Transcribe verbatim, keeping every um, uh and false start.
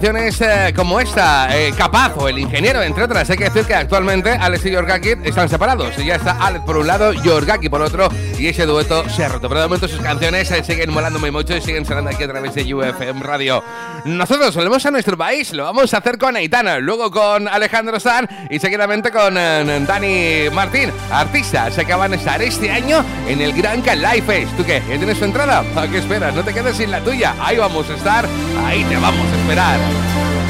Canciones eh, como esta, eh, Capaz o El Ingeniero, entre otras. Hay que decir que actualmente Alex y Yorgaki están separados. Y ya está Alex por un lado, Yorgaki por otro, y ese dueto se ha roto. Pero de momento sus canciones eh, siguen molándome mucho y siguen sonando aquí a través de U F M Radio. Nosotros volvemos a nuestro país, lo vamos a hacer con Aitana, luego con Alejandro Sanz y seguidamente con eh, Dani Martín, artistas que van a estar este año en el Gran Can Live Fest. ¿Tú qué? ¿Ya tienes tu entrada? ¿A qué esperas? No te quedes sin la tuya. Ahí vamos a estar, ahí te vamos a esperar.